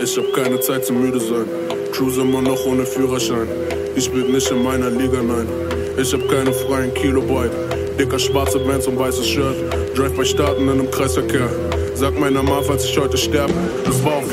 Ich hab keine Zeit zum müde sein. Cruise immer noch ohne Führerschein. Ich bin nicht in meiner Liga, nein. Ich hab keine freien Kilobyte. Dicker schwarze Bands und weißes Shirt. Drive bei Starten in einem Kreisverkehr. Sag meiner Ma, falls ich heute sterbe, das war auf